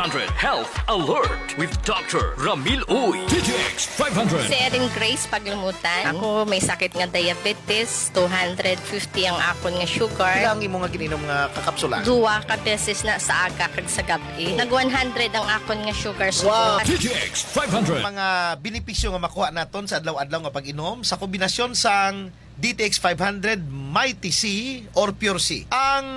500 Health Alert with Dr. Ramil Uy. DTX 500. Si Erin Grace Paglimutan. Ako may sakit nga diabetes, 250 ang akon nga sugar. Ilang imo nga gininom nga kakapsula? Duwa ka beses na sa aga kag sa gabi. Nag 100 ang akon nga sugar. Wow. DTX 500. Mga benepisyo nga makuha naton sa adlaw-adlaw nga pag-inom sa kombinasyon sang DTX 500 Mighty C or Pure C. Ang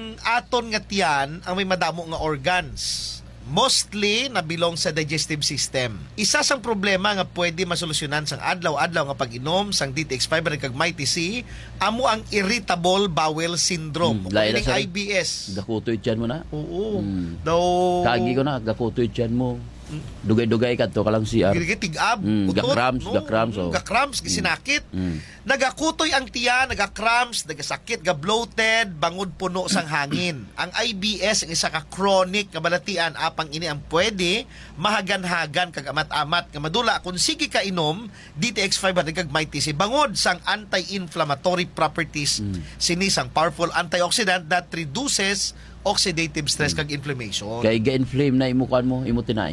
aton nga tiyan ang may madamo nga organs. Mostly na belong sa digestive system. Isa sang problema nga pwede masolusyonan sang adlaw-adlaw nga pag-inom sang DTX 500 kag Mighty C amo ang irritable bowel syndrome o kining IBS. Gakutoy tiyan mo na? Oo. Daw Kagi ko na, gakutoy tiyan mo. Dugay-dugay ka to kalang CR. tigab, utot, gakrams, oh. gakrams, gisinakit. Nagakutoy ang tiyan, nagakrams, nagasakit, ga-bloated, bangod puno sang hangin. Ang IBS ang isa ka chronic nga balatian apang ini ang pwede mahagan-hagan kag amat-amat nga madula kung sige ka inom DTX 500 kag Mighty C bangod sang anti-inflammatory properties sini sang powerful antioxidant that reduces oxidative stress kag inflammation. Kay ga-inflame na imukan mo, imo tinai.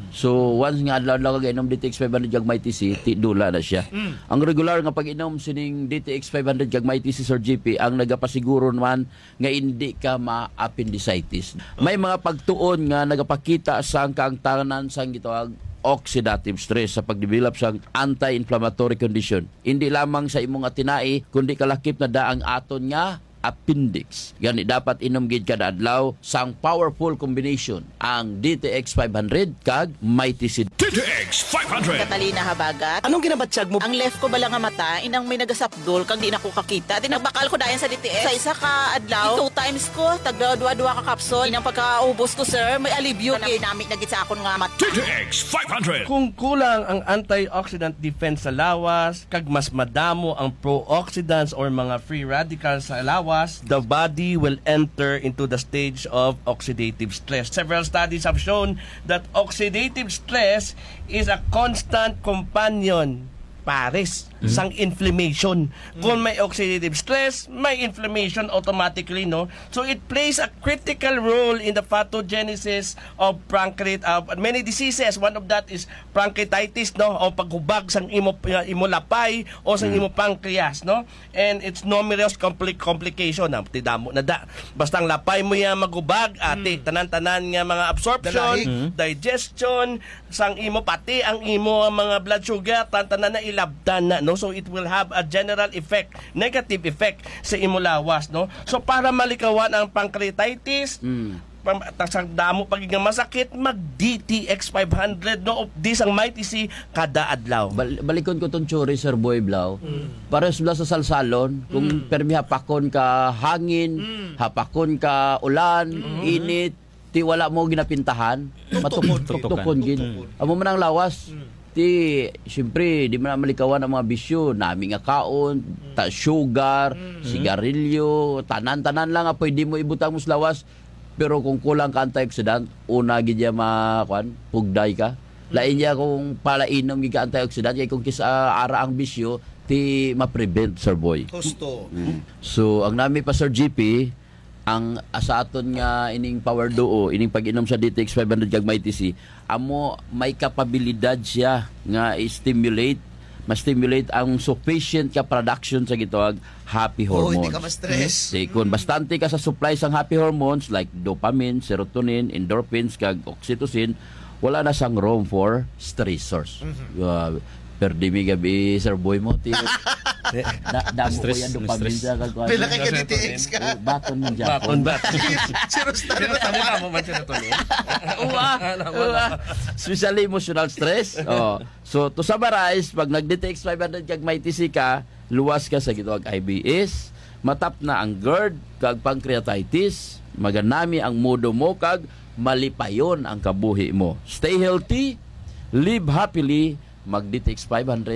So once nga adlaw-adlaw ka inom DTX 500 kag Mighty C, dula na siya. Ang regular nga pag-inom sining DTX 500 kag Mighty C Sir GP ang nagapasiguro naman nga hindi ka ma-appendicitis. May mga pagtuon nga nagapakita sa kaangtanan sang gitawag oxidative stress sa pagdevelop sa anti-inflammatory condition. Hindi lamang sa imong tinai kundi kalakip na daang aton nga appendix. Gani dapat inom gid kada adlaw sang powerful combination ang DTX 500 kag Mighty C. DTX 500. Catalina Habagat. Anong ginabatsyag mo? Ang left ko bala nga mata, inang may nagasapdol kag di na ko kakita. Di nagbakal ko dayon sa DTX. Sa isa ka adlaw, 2 times ko, tagduwa-duwa ka kapsol. Inang pagkaubos ko, sir, may alibyo. Ginamit na gid sa akon nga mata. DTX 500. Kung kulang ang antioxidant defense sa lawas, kag mas madamo ang pro-oxidants or mga free radicals sa lawas, the body will enter into the stage of oxidative stress. Several studies have shown that oxidative stress is a constant companion pares sang inflammation. Kung may oxidative stress, may inflammation automatically, no? So it plays a critical role in the pathogenesis of many diseases. One of that is pancreatitis, no? O paghubag sang imo lapay o sang imo pancreas, no? And it's numerous complication na tidamo na da. Basta ang lapay mo ya magubag, ate tanan-tanan nga mga absorption, digestion, sang imo pati ang imo mga blood sugar tanan na ilabdan na, no? So it will have a general effect, negative effect sa imo lawas, no? So para malikawan ang pancreatitis, tasang damo pagiging masakit, mag DTX 500 no of this ang Mighty C kada adlaw. Balikon ko tong tsuri Sir Boy Blau. Para sa salsalon, kung permi hapakon ka hangin, hapakon ka ulan, init, ti wala mo ginapintahan, matukon gin. Amo man ang lawas. Siyempre, di man malikawan ang mga bisyo, nami nga kaon, sugar, sigarilyo, tanan-tanan lang nga pwede mo ibutang mo sa lawas. Pero kung kulang ka antioxidant, una gid ya pugday ka. Lain niya kung palainom gid ka antioxidant, kay kung kisa ara ang bisyo, ti ma-prevent, Sir Boy. Gusto. So, ang nami pa Sir GP, ang sa aton nga ining power duo, ining pag-inom sa DTX 500 kag Mighty C, amo may kapabilidad siya nga ma-stimulate ang sufficient ka production sa gitawag happy hormones. Hindi ka ma-stress. Kung bastante ka sa supply sang happy hormones like dopamine, serotonin, endorphins kag oxytocin, wala na sang room for stressors. Perdimi gabi Sir Boy mo damo ko yan dopamine sa kagkuhan. Pila kay DTX ka. Baton ng Japon. Sinustano mo man serotonin. Especially emotional stress. So to summarize, pag nag-DTX 500 kag Mighty C ka, luwas ka sa gitawag IBS, matap na ang GERD kag pancreatitis, maganami ang mudo mo kag malipayon ang kabuhi mo. Stay healthy, live happily, mag-DTX 500